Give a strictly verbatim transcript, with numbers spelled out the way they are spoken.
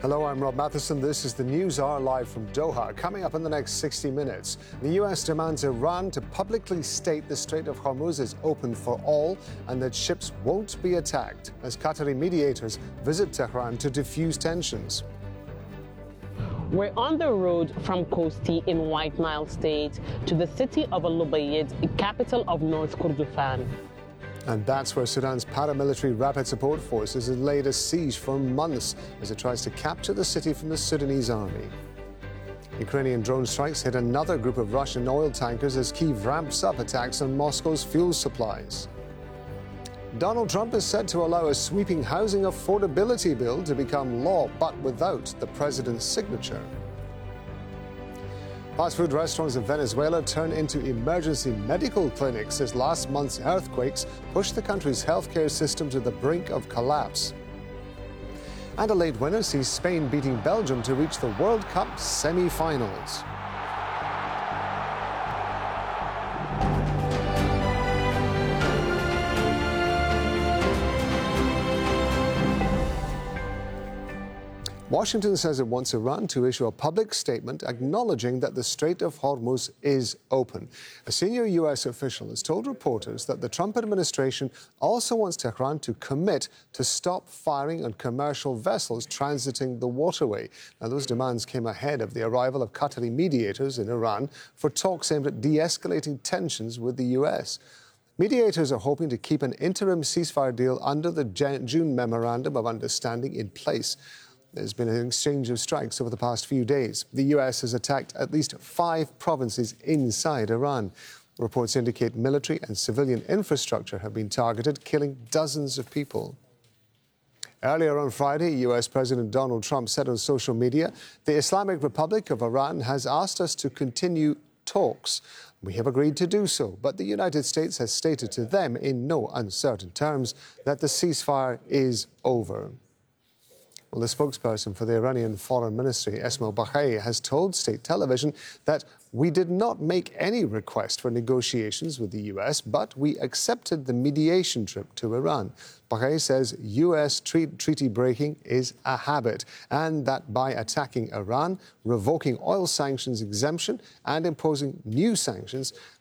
Hello, I'm Rob Matheson. This is the News Hour live from Doha. Coming up in the next sixty minutes, the U S demands Iran to publicly state the Strait of Hormuz is open for all and that ships won't be attacked as Qatari mediators visit Tehran to defuse tensions. We're on the road from Kosti in White Nile State to the city of Al-Ubayyid, capital of North Kordofan. And that's where Sudan's paramilitary rapid support forces has laid a siege for months as it tries to capture the city from the Sudanese army. Ukrainian drone strikes hit another group of Russian oil tankers as Kyiv ramps up attacks on Moscow's fuel supplies. Donald Trump is set to allow a sweeping housing affordability bill to become law, but without the president's signature. Fast food restaurants in Venezuela turn into emergency medical clinics as last month's earthquakes pushed the country's healthcare system to the brink of collapse. And a late winner sees Spain beating Belgium to reach the World Cup semi-finals. Washington says it wants Iran to issue a public statement acknowledging that the Strait of Hormuz is open. A senior U S official has told reporters that the Trump administration also wants Tehran to commit to stop firing on commercial vessels transiting the waterway. Now, those demands came ahead of the arrival of Qatari mediators in Iran for talks aimed at de-escalating tensions with the U S. Mediators are hoping to keep an interim ceasefire deal under the June Memorandum of Understanding in place. There's been an exchange of strikes over the past few days. The U S has attacked at least five provinces inside Iran. Reports indicate military and civilian infrastructure have been targeted, killing dozens of people. Earlier on Friday, U S President Donald Trump said on social media, the Islamic Republic of Iran has asked us to continue talks. We have agreed to do so, but the United States has stated to them in no uncertain terms that the ceasefire is over. Well, the spokesperson for the Iranian Foreign Ministry, Esmail Baghai, has told state television that we did not make any request for negotiations with the U S, but we accepted the mediation trip to Iran. Baghai says U S treaty breaking is a habit and that by attacking Iran, revoking oil sanctions exemption and imposing new sanctions,